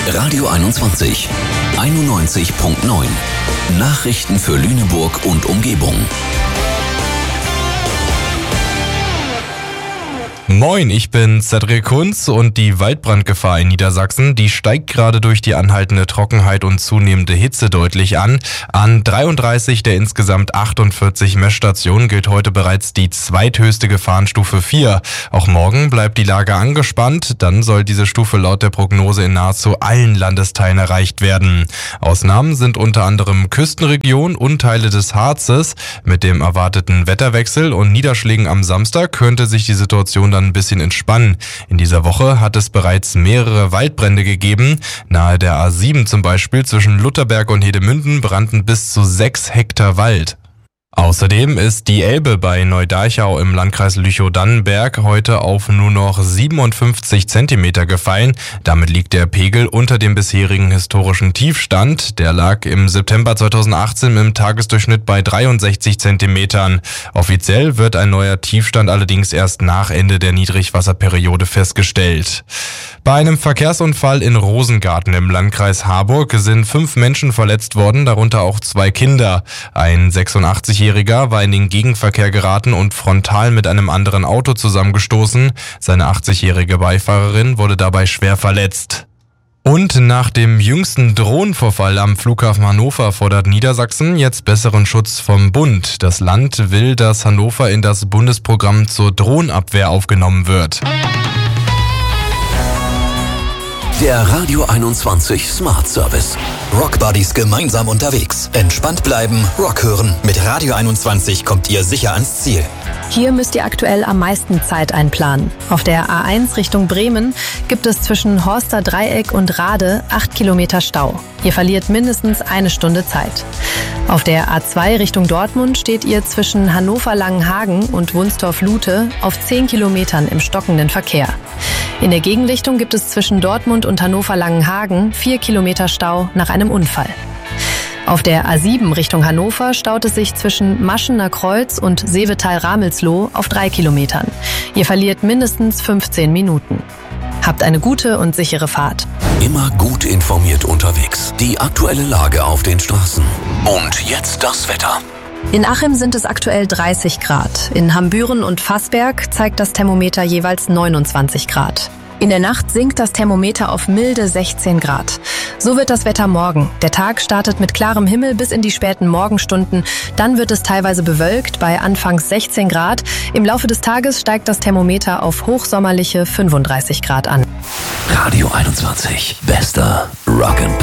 Radio 21 91.9. Nachrichten für Lüneburg und Umgebung. Moin, ich bin Cedric Kunz und die Waldbrandgefahr in Niedersachsen, die steigt gerade durch die anhaltende Trockenheit und zunehmende Hitze deutlich an. An 33 der insgesamt 48 Messstationen gilt heute bereits die zweithöchste Gefahrenstufe 4. Auch morgen bleibt die Lage angespannt, dann soll diese Stufe laut der Prognose in nahezu allen Landesteilen erreicht werden. Ausnahmen sind unter anderem Küstenregionen und Teile des Harzes. Mit dem erwarteten Wetterwechsel und Niederschlägen am Samstag könnte sich die Situation dann ein bisschen entspannen. In dieser Woche hat es bereits mehrere Waldbrände gegeben. Nahe der A7 zum Beispiel zwischen Lutherberg und Hedemünden brannten bis zu 6 Hektar Wald. Außerdem ist die Elbe bei Neudeichau im Landkreis Lüchow-Dannenberg heute auf nur noch 57 Zentimeter gefallen. Damit liegt der Pegel unter dem bisherigen historischen Tiefstand. Der lag im September 2018 im Tagesdurchschnitt bei 63 Zentimetern. Offiziell wird ein neuer Tiefstand allerdings erst nach Ende der Niedrigwasserperiode festgestellt. Bei einem Verkehrsunfall in Rosengarten im Landkreis Harburg sind 5 Menschen verletzt worden, darunter auch 2 Kinder. Ein 86-Jähriger war in den Gegenverkehr geraten und frontal mit einem anderen Auto zusammengestoßen. Seine 80-jährige Beifahrerin wurde dabei schwer verletzt. Und nach dem jüngsten Drohnenvorfall am Flughafen Hannover fordert Niedersachsen jetzt besseren Schutz vom Bund. Das Land will, dass Hannover in das Bundesprogramm zur Drohnenabwehr aufgenommen wird. Der Radio 21 Smart Service. Rock Buddies gemeinsam unterwegs. Entspannt bleiben, Rock hören. Mit Radio 21 kommt ihr sicher ans Ziel. Hier müsst ihr aktuell am meisten Zeit einplanen. Auf der A1 Richtung Bremen gibt es zwischen Horster Dreieck und Rade 8 Kilometer Stau. Ihr verliert mindestens 1 Stunde Zeit. Auf der A2 Richtung Dortmund steht ihr zwischen Hannover-Langenhagen und Wunstorf-Lute auf 10 Kilometern im stockenden Verkehr. In der Gegenrichtung gibt es zwischen Dortmund und Hannover-Langenhagen 4 Kilometer Stau nach einem Unfall. Auf der A7 Richtung Hannover staut es sich zwischen Maschener Kreuz und Seevetal-Ramelsloh auf 3 Kilometern. Ihr verliert mindestens 15 Minuten. Habt eine gute und sichere Fahrt. Immer gut informiert unterwegs. Die aktuelle Lage auf den Straßen. Und jetzt das Wetter. In Achim sind es aktuell 30 Grad. In Hambüren und Fassberg zeigt das Thermometer jeweils 29 Grad. In der Nacht sinkt das Thermometer auf milde 16 Grad. So wird das Wetter morgen. Der Tag startet mit klarem Himmel bis in die späten Morgenstunden. Dann wird es teilweise bewölkt bei anfangs 16 Grad. Im Laufe des Tages steigt das Thermometer auf hochsommerliche 35 Grad an. Radio 21. Bester Rock'n'Roll.